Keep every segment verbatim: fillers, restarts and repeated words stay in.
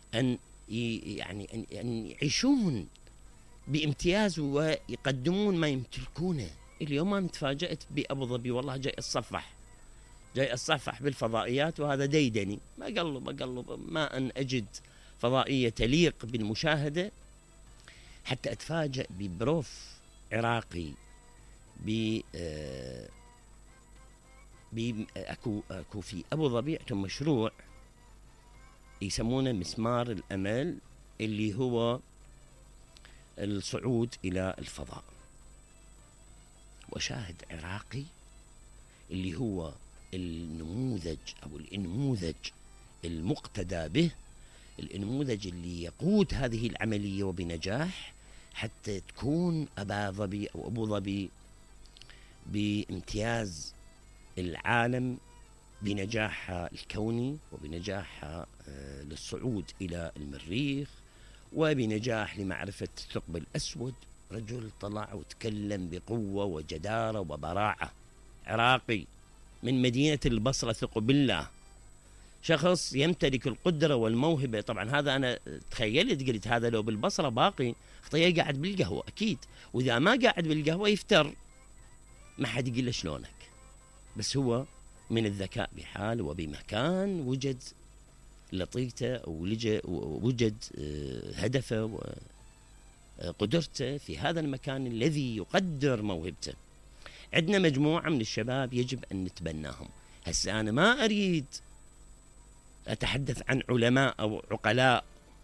أن يعني أن يعيشون بامتياز ويقدمون ما يمتلكونه. اليوم أنا تفاجأت بأبو ظبي، والله جاي أتصفح جاي أتصفح بالفضائيات، وهذا ديدني ما قلب أقلب ما أن أجد فضائية تليق بالمشاهدة حتى أتفاجأ ببروف عراقي ب أكو أكو في أبو ظبي عندهم مشروع يسمونه مسمار الأمل، اللي هو الصعود إلى الفضاء. وشاهد عراقي اللي هو النموذج أو النموذج المقتدى به، النموذج اللي يقود هذه العملية وبنجاح حتى تكون أبا ظبي أو أبو ظبي بامتياز العالم بنجاحها الكوني وبنجاحها للصعود إلى المريخ وبنجاح لمعرفة الثقب الأسود. رجل طلع وتكلم بقوة وجدارة وبراعة، عراقي من مدينة البصرة، ثق بالله، شخص يمتلك القدرة والموهبة. طبعا هذا أنا تخيلت قلت هذا لو بالبصرة باقي خطيه قاعد بالقهوة أكيد، وإذا ما قاعد بالقهوة يفتر، ما حد يقول له شلونك. بس هو من الذكاء بحال وبمكان وجد لطيته ووجد هدفه وقدرته في هذا المكان الذي يقدر موهبته. عندنا مجموعة من الشباب يجب أن نتبناهم. هسه أنا ما أريد أتحدث عن علماء أو عقلاء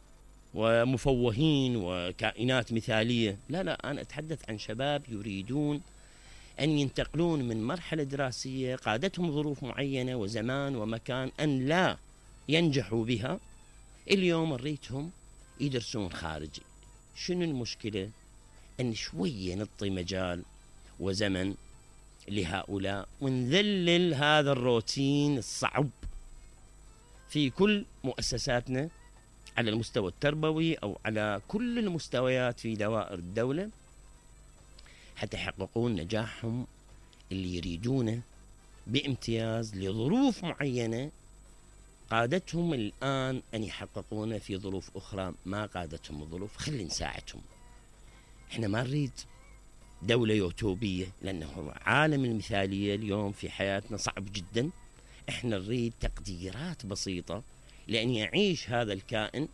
ومفوهين وكائنات مثالية، لا لا، أنا أتحدث عن شباب يريدون أن ينتقلون من مرحلة دراسية قادتهم ظروف معينة وزمان ومكان أن لا ينجحوا بها. اليوم ريتهم يدرسون خارجي. شنو المشكلة؟ أن شوية نعطي مجال وزمن لهؤلاء ونذلل هذا الروتين الصعب في كل مؤسساتنا على المستوى التربوي أو على كل المستويات في دوائر الدولة، حتى يحققون نجاحهم اللي يريدونه بامتياز لظروف معينة قادتهم الآن أن يحققونه في ظروف أخرى ما قادتهم الظروف. خلي نساعدهم. احنا ما نريد دولة يوتوبية، لأنه عالم المثالية اليوم في حياتنا صعب جدا. احنا نريد تقديرات بسيطة لأن يعيش هذا الكائن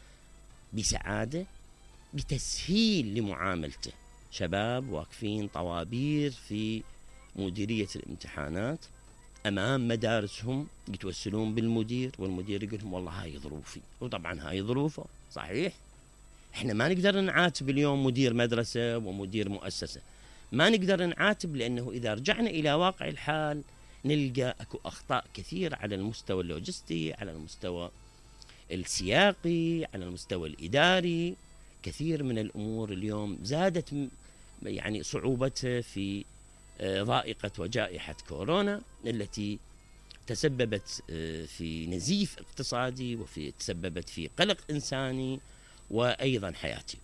بسعادة بتسهيل لمعاملته. شباب واقفين طوابير في مديرية الامتحانات أمام مدارسهم يتوسلون بالمدير، والمدير يقول لهم والله هاي ظروفي، وطبعا هاي ظروفه صحيح. احنا ما نقدر نعاتب اليوم مدير مدرسة ومدير مؤسسة، ما نقدر نعاتب، لأنه إذا رجعنا إلى واقع الحال نلقى أكو أخطاء كثير على المستوى اللوجستي، على المستوى السياقي، على المستوى الإداري. كثير من الأمور اليوم زادت يعني صعوبتها في ضائقة وجائحة كورونا التي تسببت في نزيف اقتصادي وفي تسببت في قلق إنساني وأيضا حياتي.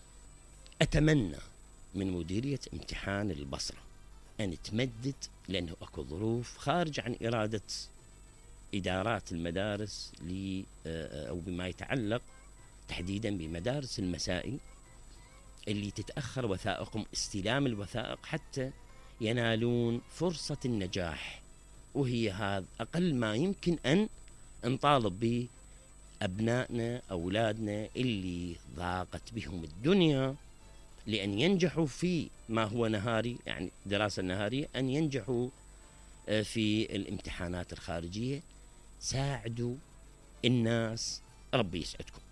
أتمنى من مديرية امتحان البصرة أن تمدد، لأنه أكو ظروف خارج عن إرادة إدارات المدارس لي أو بما يتعلق تحديدا بمدارس المسائي اللي تتأخر وثائقهم استلام الوثائق حتى ينالون فرصة النجاح، وهي هذا أقل ما يمكن أن نطالب به أبنائنا أولادنا اللي ضاقت بهم الدنيا لأن ينجحوا في ما هو نهاري، يعني دراسة نهارية، أن ينجحوا في الامتحانات الخارجية. ساعدوا الناس، ربي يسعدكم.